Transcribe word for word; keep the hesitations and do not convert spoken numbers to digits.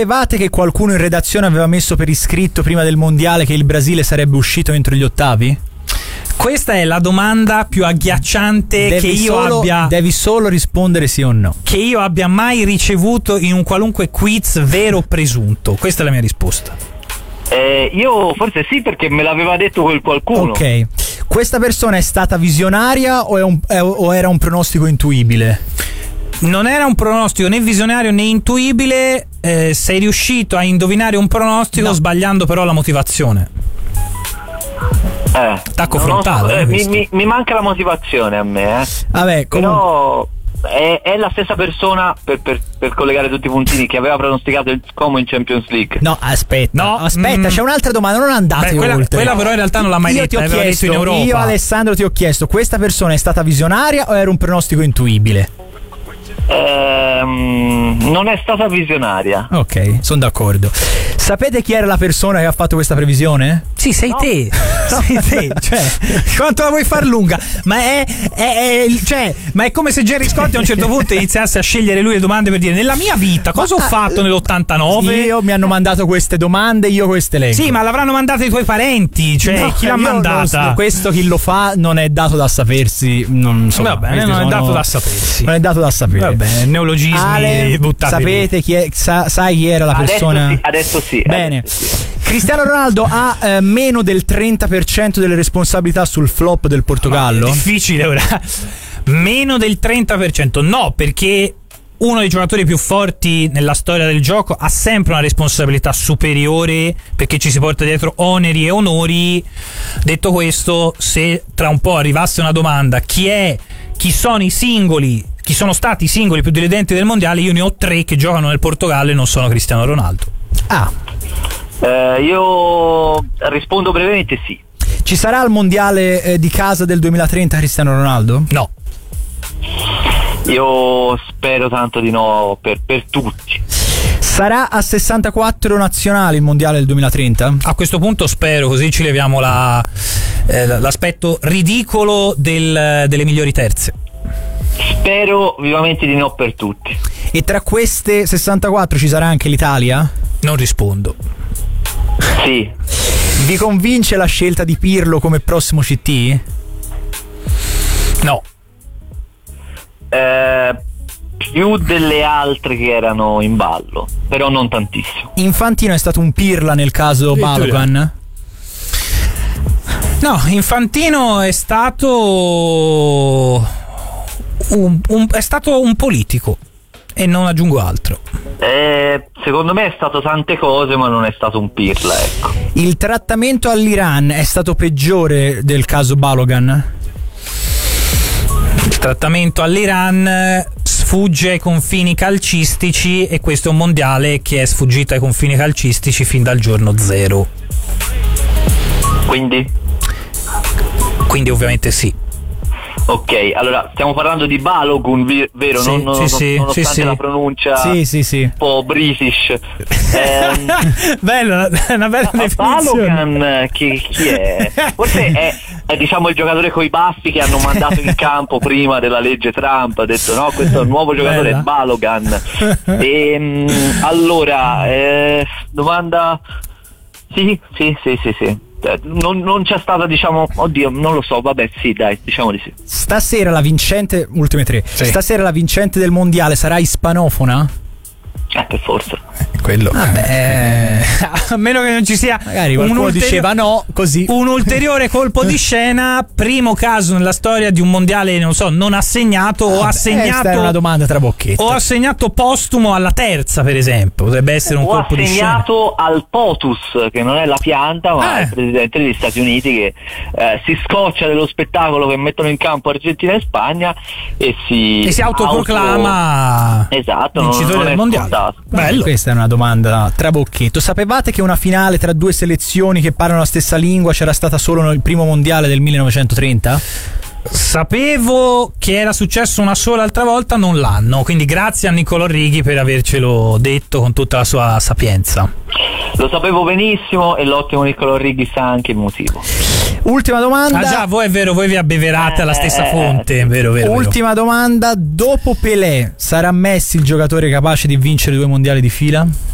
Sapevate che qualcuno in redazione aveva messo per iscritto prima del mondiale che il Brasile sarebbe uscito entro gli ottavi? Questa è la domanda più agghiacciante devi che io solo, abbia devi solo rispondere sì o no. Che io abbia mai ricevuto in un qualunque quiz, vero o presunto. Questa è la mia risposta. Eh, io forse sì, perché me l'aveva detto quel qualcuno. Ok. Questa persona è stata visionaria o, è un, è, o era un pronostico intuibile? Non era un pronostico né visionario né intuibile. eh, Sei riuscito a indovinare un pronostico, no, sbagliando però la motivazione. Eh, Attacco non frontale, so, eh, eh, mi, questo. mi, mi manca la motivazione a me, eh. Vabbè, comunque. Però è, è la stessa persona, per, per, per collegare tutti i puntini, che aveva pronosticato il Como in Champions League. No, aspetta, No, aspetta, mm. c'è un'altra domanda, non andate Beh, quella, oltre. quella però in realtà non l'ha mai io detta, ti ho aveva chiesto, detto in Europa. io Alessandro ti ho chiesto, questa persona è stata visionaria o era un pronostico intuibile? Ehm, non è stata visionaria. Ok, sono d'accordo. Sapete chi era la persona che ha fatto questa previsione? Sì, sei No. te. Sei te. Cioè, quanto la vuoi far lunga? Ma è, è, è, cioè, ma è come se Gerry Scotti a un certo punto iniziasse a scegliere lui le domande per dire: nella mia vita cosa Ma, ho fatto nell'ottantanove? Io mi hanno mandato queste domande, io queste leggo. Sì, ma l'avranno mandata i tuoi parenti. Cioè, No, chi l'ha io non mandata? so, questo chi lo fa non è dato da sapersi. Non so. Va bene, questi non è sono- dato da sapersi. Non è dato da sapere. Va bene, neologismi Ale, buttati lì. sapete chi è? Sa, sai chi era la Adesso persona? sì, adesso sì. Bene. adesso sì. Cristiano Ronaldo ha eh, meno del trenta per cento delle responsabilità sul flop del Portogallo? È difficile ora. Meno del trenta per cento. No, perché uno dei giocatori più forti nella storia del gioco ha sempre una responsabilità superiore, perché ci si porta dietro oneri e onori. Detto questo, se tra un po' arrivasse una domanda: chi è, chi sono i singoli, chi sono stati i singoli più dilettenti del mondiale, io ne ho tre che giocano nel Portogallo e non sono Cristiano Ronaldo. Ah, Eh, io rispondo brevemente sì. ci sarà al mondiale eh, di casa del duemilatrenta Cristiano Ronaldo? No. Io spero tanto di no per, per tutti. Sarà a sessantaquattro nazionali il mondiale del duemilatrenta? A questo punto spero, così ci leviamo la, eh, l'aspetto ridicolo del, delle migliori terze. Spero vivamente di no per tutti. E tra queste sessantaquattro ci sarà anche l'Italia? Non rispondo. Sì. Vi convince la scelta di Pirlo come prossimo C T? No. Eh, più delle altre che erano in ballo, però non tantissimo. Infantino è stato un pirla nel caso Balogan? No, Infantino è stato un, un, è stato un politico e non aggiungo altro. Eh, secondo me è stato tante cose, ma non è stato un pirla, ecco. Il trattamento all'Iran è stato peggiore del caso Balogan? Il trattamento all'Iran sfugge ai confini calcistici e questo è un mondiale che è sfuggito ai confini calcistici fin dal giorno zero. Quindi? Quindi ovviamente sì. Ok, allora stiamo parlando di Balogun, vi- vero? Sì, non, non, sì, non, sì, nonostante sì, sì. la pronuncia Sì, sì, sì. un po' british. Ehm, Bella, una bella ma definizione. Balogun chi, chi è? Forse è, è diciamo il giocatore coi baffi che hanno mandato in campo prima della legge Trump. Ha detto no, questo è il nuovo giocatore, Bella. è Balogun. E, allora, eh, domanda. Sì, sì, sì, sì, sì. Eh, Non, non c'è stata, diciamo, oddio, non lo so, vabbè, sì, dai, diciamo di sì. Stasera la vincente, ultime tre. Sì. Stasera la vincente del mondiale sarà ispanofona? Eh, per forza. Quello. Vabbè, A meno che non ci sia magari un, qualcuno ulteri- diceva no, così. un ulteriore colpo di scena. Primo caso nella storia di un mondiale, non so, non assegnato o Vabbè, assegnato. questa era una domanda tra bocchette. O assegnato postumo alla terza, per esempio. Potrebbe essere un Ho colpo di scena. assegnato al POTUS, che non è la pianta, ma Eh. è il presidente degli Stati Uniti che eh, si scoccia dello spettacolo che mettono in campo Argentina e Spagna e si, E si autoproclama auto... esatto, non- vincitore non del è mondiale. scontato. Bello. Questa è una domanda tra bocchetto. Sapevate che una finale tra due selezioni che parlano la stessa lingua c'era stata solo nel primo mondiale del millenovecentotrenta? Sapevo che era successo una sola altra volta, non l'anno. Quindi grazie a Niccolò Righi per avercelo detto con tutta la sua sapienza. Lo sapevo benissimo e l'ottimo Niccolò Righi sa anche il motivo. Ultima domanda. Ah già, voi è vero, voi vi abbeverate alla stessa Eh, fonte, vero, vero, vero. Ultima domanda. Dopo Pelé sarà Messi il giocatore capace di vincere due mondiali di fila?